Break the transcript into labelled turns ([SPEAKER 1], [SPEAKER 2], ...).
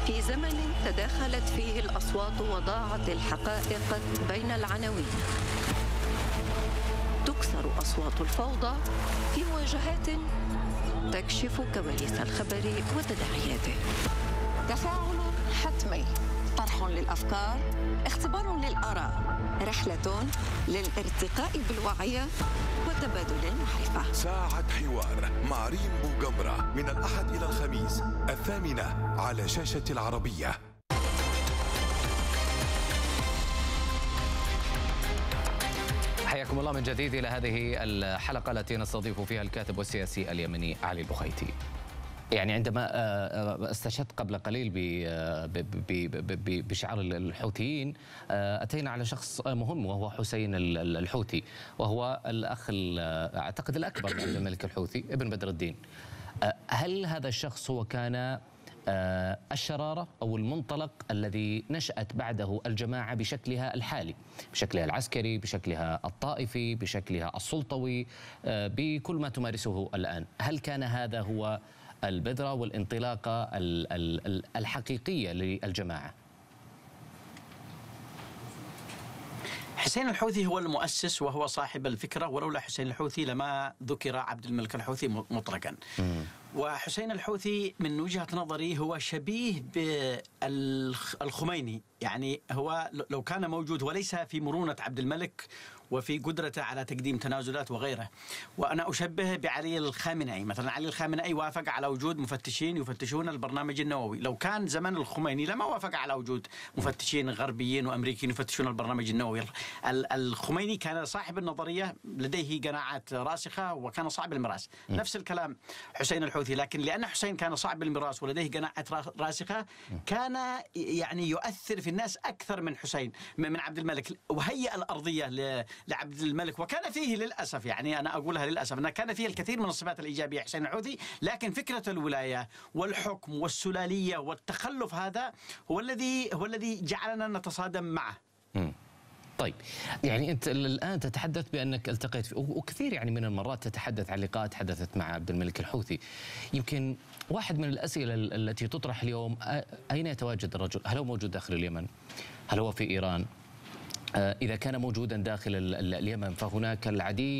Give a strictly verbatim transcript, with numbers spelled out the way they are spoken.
[SPEAKER 1] في زمن تداخلت فيه الأصوات وضاعت الحقائق بين العناوين، تكسر أصوات الفوضى في مواجهات تكشف كواليس الخبر وتداعياته. تفاعل حتمي، طرح للأفكار، اختبار للآراء، رحلة للارتقاء بالوعي وتبادل المعرفة.
[SPEAKER 2] ساعة حوار مع ريم بوجمرة من الأحد إلى الخميس الثامنة على شاشة العربية.
[SPEAKER 3] حياكم الله من جديد إلى هذه الحلقة التي نستضيف فيها الكاتب والسياسي اليمني علي البخيتي. يعني عندما استشهدت قبل قليل بشعار الحوثيين، أتينا على شخص مهم وهو حسين الحوثي، وهو الأخ أعتقد الأكبر من عبد الملك الحوثي ابن بدر الدين. هل هذا الشخص هو كان الشرارة أو المنطلق الذي نشأت بعده الجماعة بشكلها الحالي، بشكلها العسكري، بشكلها الطائفي، بشكلها السلطوي، بكل ما تمارسه الآن؟ هل كان هذا هو البذرة والانطلاقة الحقيقية للجماعة؟
[SPEAKER 4] حسين الحوثي هو المؤسس وهو صاحب الفكرة، ولولا حسين الحوثي لما ذكر عبد الملك الحوثي مطلقا. وحسين الحوثي من وجهة نظري هو شبيه بالخميني، يعني هو لو كان موجود وليس في مرونة عبد الملك وفي قدرته على تقديم تنازلات وغيره. وأنا أشبه بعلي الخامنئي مثلا. علي الخامنئي وافق على وجود مفتشين يفتشون البرنامج النووي، لو كان زمن الخميني لما وافق على وجود مفتشين غربيين وأمريكيين يفتشون البرنامج النووي. الخميني كان صاحب النظرية، لديه قناعات راسخة وكان صعب المراس. نفس الكلام حسين الحوثي، لكن لأن حسين كان صعب المراس ولديه قناعات راسخة كان يعني يؤثر في الناس أكثر من حسين من عبد الملك، وهيئ الأرضية لعبد الملك. وكان فيه للأسف، يعني أنا أقولها للأسف، أنه كان فيه الكثير من الصفات الإيجابية حسين الحوثي، لكن فكرة الولاية والحكم والسلالية والتخلف هذا هو الذي هو الذي جعلنا نتصادم معه.
[SPEAKER 3] م. طيب، يعني أنت الآن تتحدث بأنك التقيت في، وكثير يعني من المرات تتحدث عن لقاءات حدثت مع عبد الملك الحوثي. يمكن واحد من الأسئلة التي تطرح اليوم، أين يتواجد الرجل؟ هل هو موجود داخل اليمن؟ هل هو في إيران؟ إذا كان موجودا داخل اليمن فهناك العديد